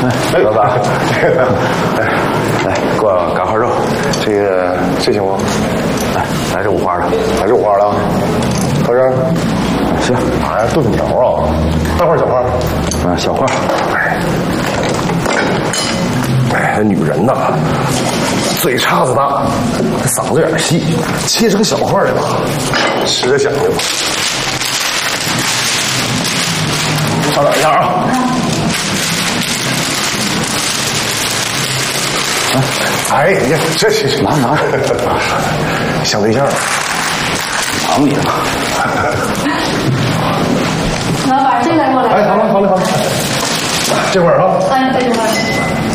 老板，来给我赶号肉，这行吗？来这5花的，来这5花的啊，合着行，哎，炖粉条啊，大块小块？小块。哎，女人呐，嘴叉子大，嗓子眼细，切成小块的吧，吃着讲究。稍等一下啊。哎呀，这拿想对象，忙你呢。 老板，这个过来。 哎，好了，这块儿啊。 哎，在这块儿。